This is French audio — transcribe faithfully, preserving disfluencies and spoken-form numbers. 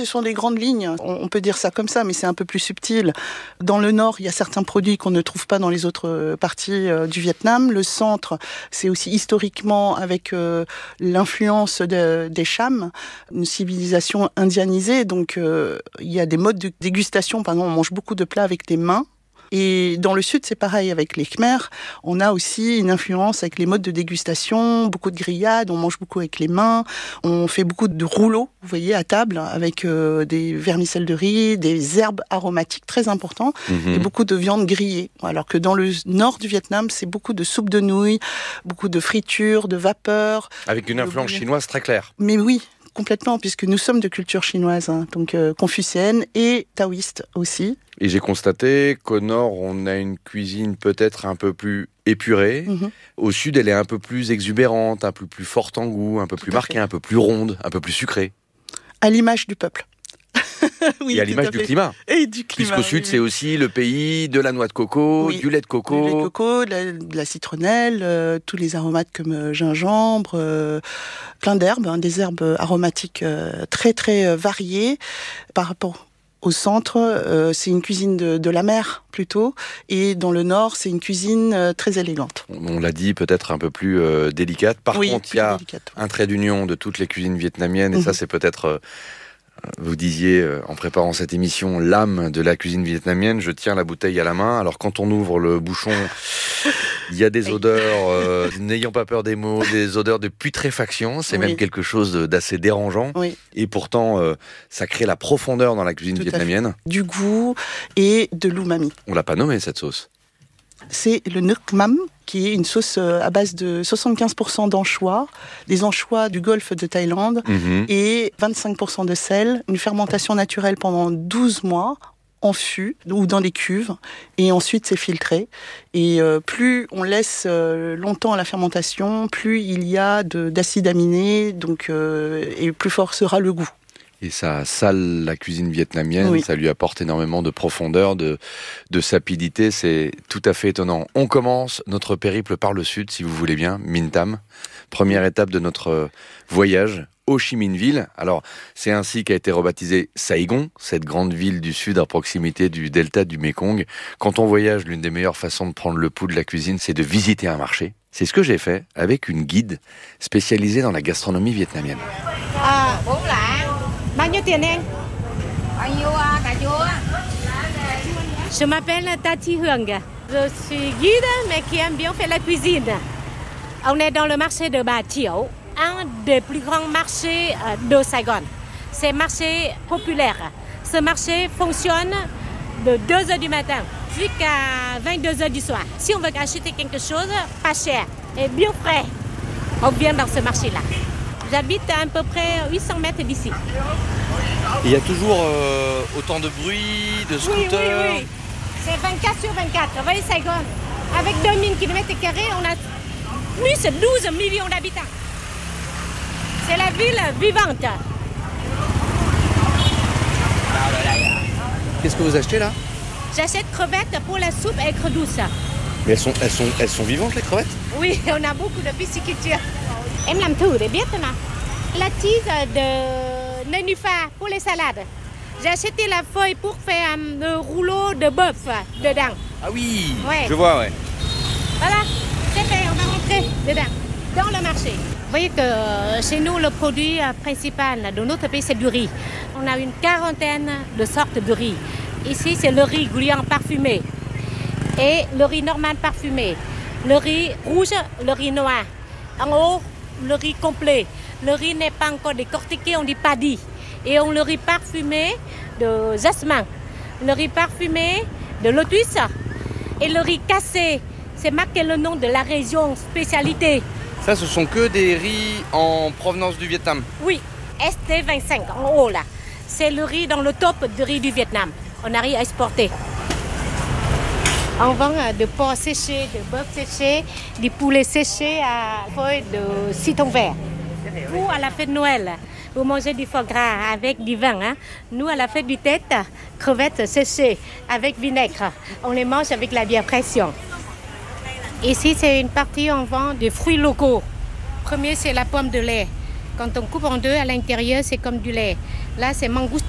ce sont des grandes lignes. On peut dire ça comme ça, mais c'est un peu plus subtil. Dans le nord, il y a certains produits qu'on ne trouve pas dans les autres parties du Vietnam. Le centre, c'est aussi historiquement avec euh, l'influence de, des Cham, une civilisation indianisée. Donc, euh, il y a des modes de dégustation. Par exemple, on mange beaucoup de plats avec les mains. Et dans le sud, c'est pareil avec les Khmers. On a aussi une influence avec les modes de dégustation, beaucoup de grillades, on mange beaucoup avec les mains, on fait beaucoup de rouleaux, vous voyez, à table, avec euh, des vermicelles de riz, des herbes aromatiques très importants, mmh. et beaucoup de viande grillée. Alors que dans le nord du Vietnam, c'est beaucoup de soupe de nouilles, beaucoup de fritures, de vapeur. Avec une influence chinoise très claire. Mais oui, complètement, puisque nous sommes de culture chinoise, hein, donc euh, confucéenne et taoïste aussi. Et j'ai constaté qu'au nord, on a une cuisine peut-être un peu plus épurée. Mmh. Au sud, elle est un peu plus exubérante, un peu plus forte en goût, un peu tout plus marquée, un peu plus ronde, un peu plus sucrée. À l'image du peuple. Oui, et à l'image à du climat. Et du climat. Puisqu'au sud, oui, c'est aussi le pays de la noix de coco, oui, du lait de coco. Du lait de coco, de la, de la citronnelle, euh, tous les aromates comme euh, gingembre, euh, plein d'herbes, hein, des herbes aromatiques euh, très très euh, variées par rapport au centre, euh, c'est une cuisine de, de la mer plutôt, et dans le nord, c'est une cuisine euh, très élégante. On l'a dit, peut-être un peu plus euh, délicate. Par oui, contre, il y a délicate. un trait d'union de toutes les cuisines vietnamiennes, et mmh. ça, c'est peut-être... Euh, Vous disiez, en préparant cette émission, l'âme de la cuisine vietnamienne. Je tiens la bouteille à la main. Alors, quand on ouvre le bouchon, il y a des odeurs, euh, n'ayons pas peur des mots, des odeurs de putréfaction. C'est oui. même quelque chose d'assez dérangeant. Oui. Et pourtant, euh, ça crée la profondeur dans la cuisine Tout vietnamienne. Du goût et de l'umami. On l'a pas nommé, cette sauce. C'est le nuoc mam, qui est une sauce à base de soixante-quinze pour cent d'anchois, des anchois du golfe de Thaïlande, mmh. et vingt-cinq pour cent de sel, une fermentation naturelle pendant douze mois, en fût ou dans des cuves, et ensuite c'est filtré. Et euh, plus on laisse euh, longtemps la fermentation, plus il y a de, d'acides aminés, donc, euh, et plus fort sera le goût. Et ça sale la cuisine vietnamienne, oui. ça lui apporte énormément de profondeur, de, de sapidité, c'est tout à fait étonnant. On commence notre périple par le sud, si vous voulez bien, Minh Tam. Première étape de notre voyage, Ho Chi Minh Ville. Alors, c'est ainsi qu'a été rebaptisée Saigon, cette grande ville du sud à proximité du delta du Mékong. Quand on voyage, l'une des meilleures façons de prendre le pouls de la cuisine, c'est de visiter un marché. C'est ce que j'ai fait avec une guide spécialisée dans la gastronomie vietnamienne. Ah, bon là. Bao nhiêu tiền em? Bao nhiêu cà chua? Je m'appelle Tati Hương. Je suis guide, mais qui aime bien faire la cuisine. On est dans le marché de Bà Chiểu, un des plus grands marchés de Saigon. C'est un marché populaire. Ce marché fonctionne de deux heures du matin jusqu'à vingt-deux heures du soir. Si on veut acheter quelque chose, pas cher et bien frais, on vient dans ce marché-là. J'habite à, à peu près huit cents mètres d'ici. Il y a toujours euh, autant de bruit, de scooters. Oui, oui, oui. C'est vingt-quatre sur vingt-quatre. Vous voyez Saigon, avec deux mille kilomètres carrés, on a plus de douze millions d'habitants. C'est la ville vivante. Qu'est-ce que vous achetez là? J'achète crevettes pour la soupe aigre douce. Mais elles sont, elles sont, elles sont vivantes les crevettes? Oui, on a beaucoup de pisciculture. Em làm thử để biết nào. La tige de nénuphar pour les salades. J'ai acheté la feuille pour faire un rouleau de bœuf dedans. Ah oui, ouais. Je vois, ouais. Voilà, c'est fait, on va rentrer dedans, dans le marché. Vous voyez que chez nous, le produit principal de notre pays, c'est du riz. On a une quarantaine de sortes de riz. Ici, c'est le riz goulian parfumé et le riz normal parfumé, le riz rouge, le riz noir. En haut, le riz complet. Le riz n'est pas encore décortiqué, on dit paddy. Et on le riz parfumé de jasmin, le riz parfumé de lotus et le riz cassé. C'est marqué le nom de la région spécialité. Ça, ce sont que des riz en provenance du Vietnam? Oui, S T vingt-cinq en haut là. C'est le riz dans le top du riz du Vietnam. On a riz à exporter. On vend de porc séché, de bœuf séché, du poulet séché à feuilles de citron vert. Vous, à la fête de Noël, vous mangez du foie gras avec du vin. Hein? Nous, à la fête du tête, crevettes séchées avec vinaigre. On les mange avec la bière pression. Ici, c'est une partie où on vend des fruits locaux. Premier, c'est la pomme de lait. Quand on coupe en deux, à l'intérieur, c'est comme du lait. Là, c'est mangouste